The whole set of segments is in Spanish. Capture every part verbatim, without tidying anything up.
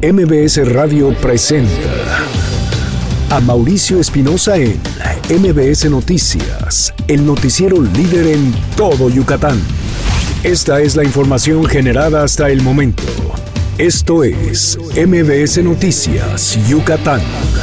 M B S Radio presenta a Mauricio Espinosa en M B S Noticias, el noticiero líder en todo Yucatán. Esta es la información generada hasta el momento. Esto es M B S Noticias, Yucatán.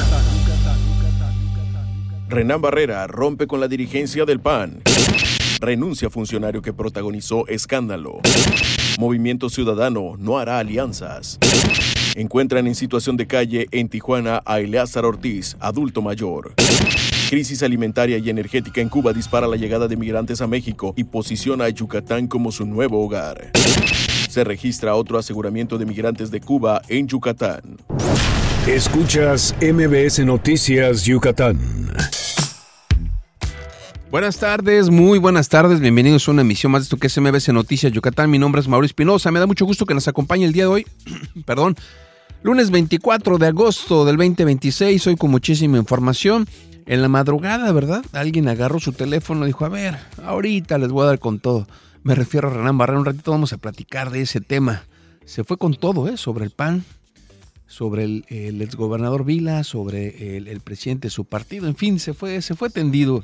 Renán Barrera rompe con la dirigencia del P A N. Renuncia funcionario que protagonizó escándalo. Movimiento Ciudadano no hará alianzas. Encuentran en situación de calle en Tijuana a Eleazar Ortiz, adulto mayor. Crisis alimentaria y energética en Cuba dispara la llegada de migrantes a México y posiciona a Yucatán como su nuevo hogar. Se registra otro aseguramiento de migrantes de Cuba en Yucatán. Escuchas M B S Noticias Yucatán. Buenas tardes, muy buenas tardes, bienvenidos a una emisión más de esto que es M B S Noticias Yucatán. Mi nombre es Mauricio Espinosa, me da mucho gusto que nos acompañe el día de hoy, perdón, lunes veinticuatro de agosto del veinte veintiséis, hoy con muchísima información. En la madrugada, ¿verdad? Alguien agarró su teléfono y dijo, a ver, ahorita les voy a dar con todo. Me refiero a Renán Barrera, un ratito vamos a platicar de ese tema. Se fue con todo, ¿eh? Sobre el P A N, sobre el, el exgobernador Vila, sobre el, el presidente de su partido, en fin, se fue, se fue tendido.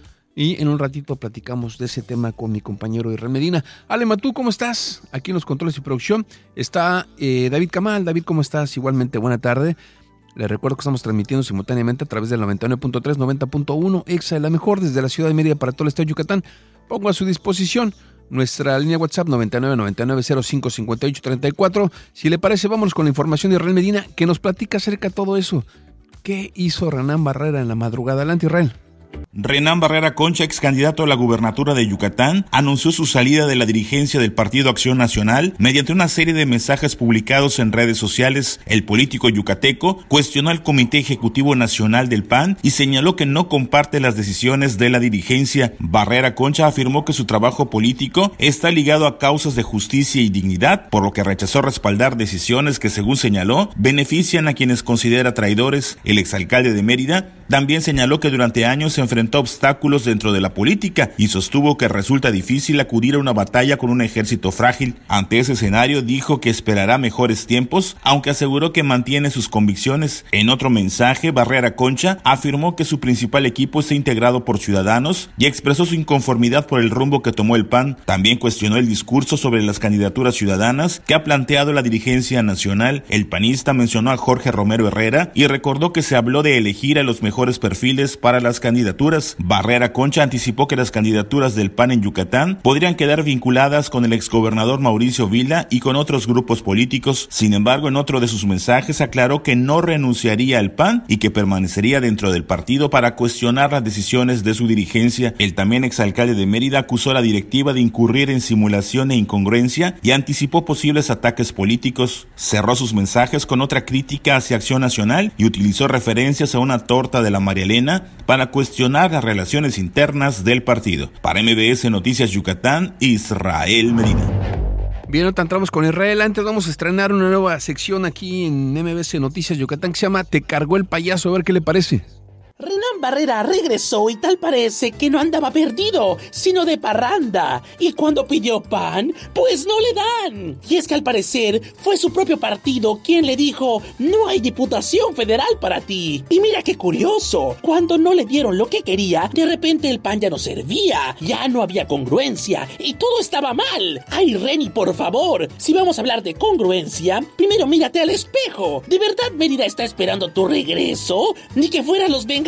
Y en un ratito platicamos de ese tema con mi compañero Israel Medina. Ale Matú, ¿cómo estás? Aquí en los controles y producción está eh, David Camal. David, ¿cómo estás? Igualmente, buena tarde. Les recuerdo que estamos transmitiendo simultáneamente a través del noventa y nueve punto tres, noventa punto uno, Exa, la mejor desde la ciudad de Mérida para todo el estado de Yucatán. Pongo a su disposición nuestra línea WhatsApp noventa y nueve, noventa y nueve, cero cinco, cincuenta y ocho, treinta y cuatro. Si le parece, vámonos con la información de Israel Medina, que nos platica acerca de todo eso. ¿Qué hizo Renán Barrera en la madrugada? Adelante, Israel. Renán Barrera Concha, ex candidato a la gubernatura de Yucatán, anunció su salida de la dirigencia del Partido Acción Nacional mediante una serie de mensajes publicados en redes sociales. El político yucateco cuestionó al Comité Ejecutivo Nacional del P A N y señaló que no comparte las decisiones de la dirigencia. Barrera Concha afirmó que su trabajo político está ligado a causas de justicia y dignidad, por lo que rechazó respaldar decisiones que, según señaló, benefician a quienes considera traidores. El exalcalde de Mérida también señaló que durante años se enfrentó a obstáculos dentro de la política y sostuvo que resulta difícil acudir a una batalla con un ejército frágil. Ante ese escenario dijo que esperará mejores tiempos, aunque aseguró que mantiene sus convicciones. En otro mensaje, Barrera Concha afirmó que su principal equipo está integrado por ciudadanos y expresó su inconformidad por el rumbo que tomó el P A N. También cuestionó el discurso sobre las candidaturas ciudadanas que ha planteado la dirigencia nacional. El panista mencionó a Jorge Romero Herrera y recordó que se habló de elegir a los mejores perfiles para las candidaturas. Barrera Concha anticipó que las candidaturas del P A N en Yucatán podrían quedar vinculadas con el exgobernador Mauricio Vila y con otros grupos políticos. Sin embargo, en otro de sus mensajes aclaró que no renunciaría al P A N y que permanecería dentro del partido para cuestionar las decisiones de su dirigencia. El también exalcalde de Mérida acusó a la directiva de incurrir en simulación e incongruencia y anticipó posibles ataques políticos. Cerró sus mensajes con otra crítica hacia Acción Nacional y utilizó referencias a una torta de la María Elena para cuestionar las relaciones internas del partido. Para M B S Noticias Yucatán, Israel Medina. Bien, ahorita entramos con Israel. Antes vamos a estrenar una nueva sección aquí en M B S Noticias Yucatán que se llama Te cargó el payaso, a ver qué le parece. Renán Barrera regresó y tal parece que no andaba perdido, sino de parranda. Y cuando pidió pan, pues no le dan. Y es que al parecer fue su propio partido quien le dijo, no hay diputación federal para ti. Y mira qué curioso, cuando no le dieron lo que quería, de repente el pan ya no servía, ya no había congruencia y todo estaba mal. Ay, Reni, por favor, si vamos a hablar de congruencia, primero mírate al espejo. ¿De verdad Mérida está esperando tu regreso? Ni que fueran los Vengadores.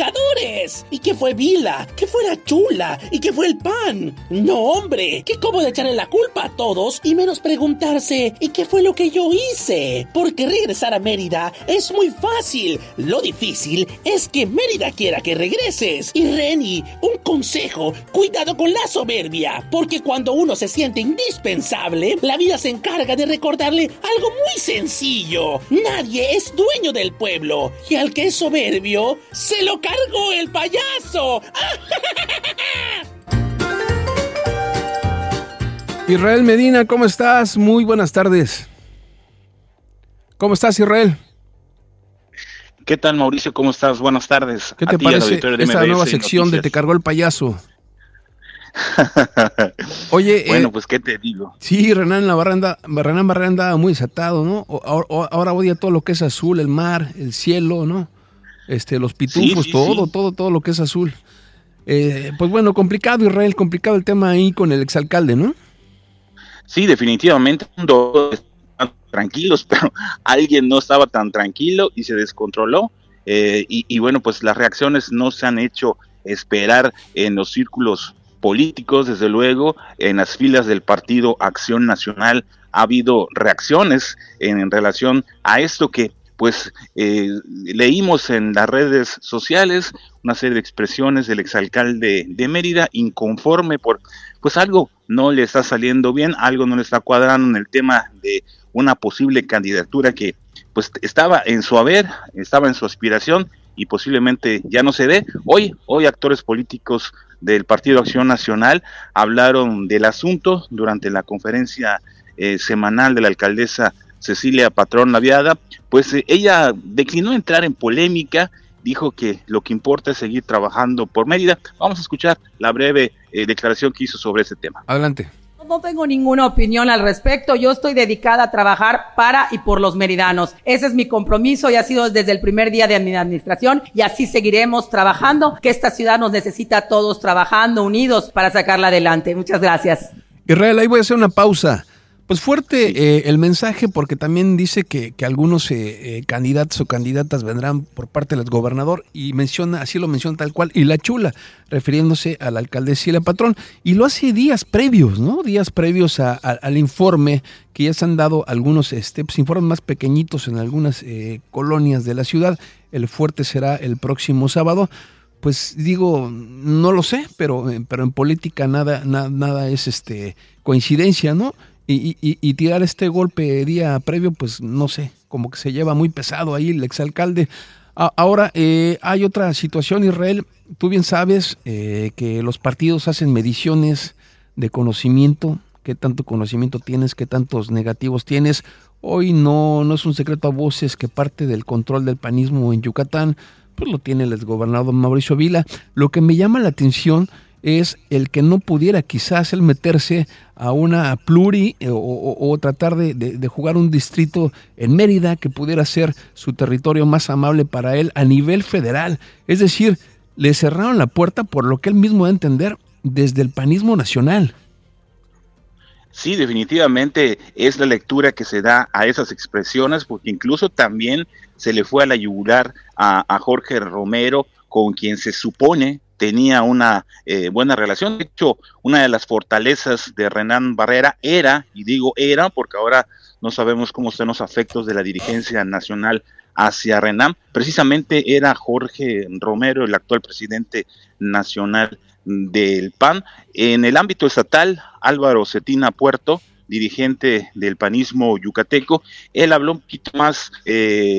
¿Y qué fue Vila? ¿Qué fue la Chula? ¿Y qué fue el P A N? No, hombre, qué cómodo echarle la culpa a todos y menos preguntarse ¿y qué fue lo que yo hice? Porque regresar a Mérida es muy fácil. Lo difícil es que Mérida quiera que regreses. Y Reni, un consejo, cuidado con la soberbia, porque cuando uno se siente indispensable, la vida se encarga de recordarle algo muy sencillo. Nadie es dueño del pueblo y al que es soberbio, se lo cargó el payaso. Israel Medina, ¿cómo estás? Muy buenas tardes. ¿Cómo estás, Israel? ¿Qué tal, Mauricio? ¿Cómo estás? Buenas tardes. ¿Qué te parece esta nueva sección de Te cargó el payaso? Oye, bueno, eh, pues qué te digo. Sí, Renan Navarra anda, Renan Barrera andaba muy desatado, ¿no? O, o, ahora odia todo lo que es azul, el mar, el cielo, ¿no? Este, los pitufos, Sí, sí, todo, sí. todo, todo lo que es azul. Eh, pues bueno, complicado, Israel, complicado el tema ahí con el exalcalde, ¿no? Sí, definitivamente, todos estaban tranquilos, pero alguien no estaba tan tranquilo y se descontroló. Eh, y, y bueno, pues las reacciones no se han hecho esperar en los círculos políticos, desde luego, en las filas del Partido Acción Nacional ha habido reacciones en, en relación a esto que pues eh, leímos en las redes sociales, una serie de expresiones del exalcalde de Mérida, inconforme por pues algo no le está saliendo bien, algo no le está cuadrando en el tema de una posible candidatura que pues estaba en su haber, estaba en su aspiración y posiblemente ya no se dé. Hoy, hoy actores políticos del Partido Acción Nacional hablaron del asunto durante la conferencia eh, semanal de la alcaldesa Cecilia Patrón Laviada, pues eh, ella declinó entrar en polémica, dijo que lo que importa es seguir trabajando por Mérida. Vamos a escuchar la breve eh, declaración que hizo sobre ese tema. Adelante. No tengo ninguna opinión al respecto, yo estoy dedicada a trabajar para y por los meridanos. Ese es mi compromiso y ha sido desde el primer día de mi administración y así seguiremos trabajando, que esta ciudad nos necesita a todos trabajando, unidos para sacarla adelante. Muchas gracias. Israel, ahí voy a hacer una pausa. Pues fuerte eh, el mensaje porque también dice que, que algunos eh, eh, candidatos o candidatas vendrán por parte del gobernador y menciona, así lo menciona tal cual, y la chula, refiriéndose a la alcaldesa Cecilia Patrón, y lo hace días previos, ¿no? Días previos a, a, al informe que ya se han dado algunos este, pues, informes más pequeñitos en algunas eh, colonias de la ciudad. El fuerte será el próximo sábado. Pues digo, no lo sé, pero, pero en política nada, nada, nada es este coincidencia, ¿no? Y, y, y tirar este golpe día previo, pues no sé, como que se lleva muy pesado ahí el exalcalde. A, ahora, eh, hay otra situación, Israel. Tú bien sabes eh, que los partidos hacen mediciones de conocimiento, qué tanto conocimiento tienes, qué tantos negativos tienes. Hoy no, no es un secreto a voces que parte del control del panismo en Yucatán, pues lo tiene el exgobernador Mauricio Vila. Lo que me llama la atención es el que no pudiera quizás él meterse a una pluri o, o, o tratar de, de, de jugar un distrito en Mérida que pudiera ser su territorio más amable para él a nivel federal. Es decir, le cerraron la puerta por lo que él mismo da a entender desde el panismo nacional. Sí, definitivamente es la lectura que se da a esas expresiones, porque incluso también se le fue a la yugular a, a Jorge Romero, con quien se supone tenía una eh, buena relación. De hecho, una de las fortalezas de Renan Barrera era, y digo era, porque ahora no sabemos cómo están los afectos de la dirigencia nacional hacia Renan, precisamente era Jorge Romero, el actual presidente nacional del P A N. En el ámbito estatal, Álvaro Cetina Puerto, dirigente del panismo yucateco, él habló un poquito más eh,